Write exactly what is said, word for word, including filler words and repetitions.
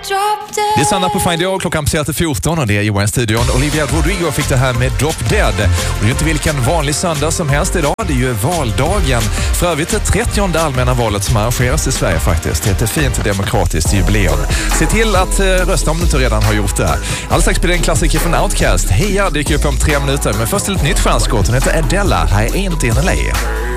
Det är Sanna på Find Your, klockan passerar till fjorton och det är Johan i studion. Olivia Rodrigo fick det här med Drop Dead. Och det är inte vilken vanlig söndag som helst idag, det är ju valdagen. För övrigt det trettionde allmänna valet som arrangeras i Sverige faktiskt. Det är ett fint demokratiskt jubileum. Se till att rösta om du inte redan har gjort det här. Alldeles strax blir det en klassiker från Outcast. Heja dyker upp om tre minuter, men först ett nytt stjärnskott. Hon heter Adela, här är Ain't in L A.